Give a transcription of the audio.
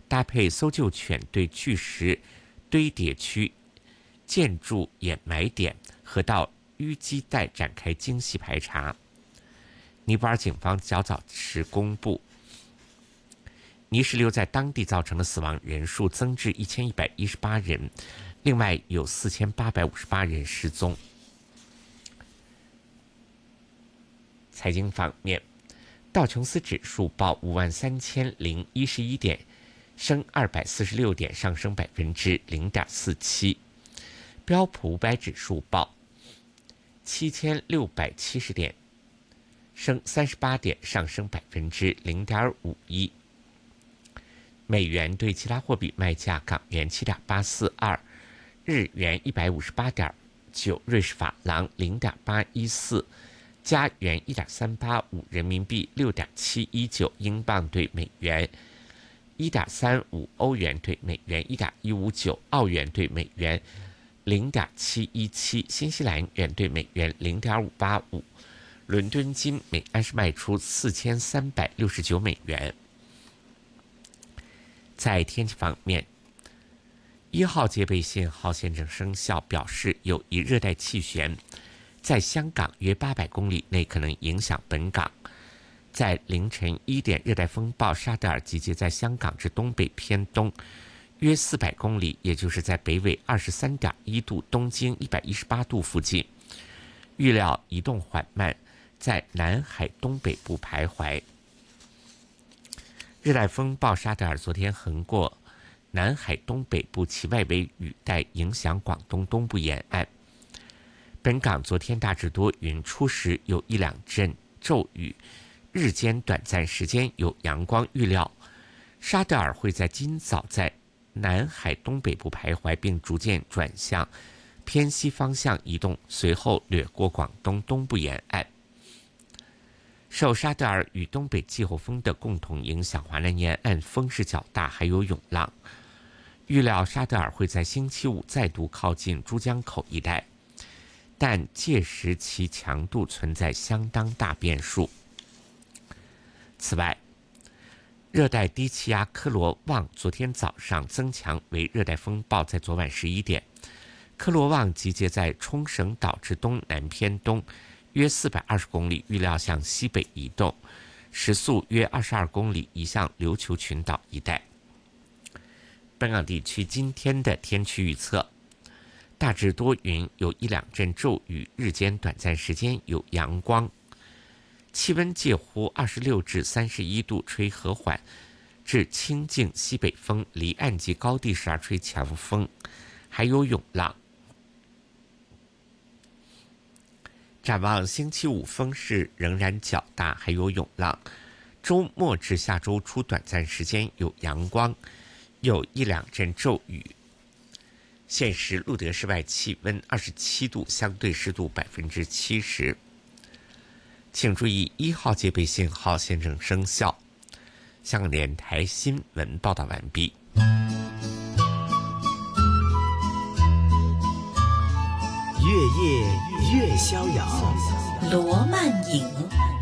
搭配搜救犬对巨石堆叠区、建筑掩埋点、河道淤积带展开精细排查。尼泊尔警方较早时公布，泥石流在当地造成的死亡人数增至1118人，另外有4858人失踪。财经方面，道琼斯指数报53011点，升246点，上升0.47%。标普500指数报7670点，升38点，上升0.51%。美元对其他货币卖价：港元7.842，日元158.9，瑞士法郎0.814，加元1.385，人民币6.719，英镑对美元1.35，欧元对美元1.159，澳元对美元0.717，新西兰元对美元0.585。伦敦金每安士卖出4369美元。在天气方面，1号戒备信号现正生效，表示有一热带气旋在香港约800公里内可能影响本港。在凌晨1点，热带风暴沙德尔集结在香港至东北偏东约400公里，也就是在北纬23.1度、东经118度附近，预料移动缓慢，在南海东北部徘徊。热带风暴沙德尔昨天横过南海东北部，其外围雨带影响广东东部沿岸。本港昨天大致多云，初时有1两阵骤雨，日间短暂时间有阳光。预料沙德尔会在今早在南海东北部徘徊，并逐渐转向偏西方向移动，随后掠过广东东部沿岸。受沙德尔与东北季候风的共同影响，华南沿岸风势较大，还有涌浪。预料沙德尔会在星期五再度靠近珠江口一带，但届时其强度存在相当大变数。此外，热带低气压科罗旺昨天早上增强为热带风暴，在昨晚11点，科罗旺集结在冲绳岛之东南偏东约420公里，预料向西北移动，时速约22公里，移向琉球群岛一带。本港地区今天的天气预测：大致多云，有1两阵骤雨，日间短暂时间有阳光，气温介乎26至31度，吹和缓至清劲西北风，离岸及高地时而吹强风，还有涌浪。展望星期五，风势仍然较大，还有涌浪。周末至下周初短暂时间有阳光，有1两阵骤雨。现时路德室外气温27度，相对湿度70%。请注意，1号戒备信号现正生效。香港电台新闻报道完毕。 月夜越逍遥， 罗曼影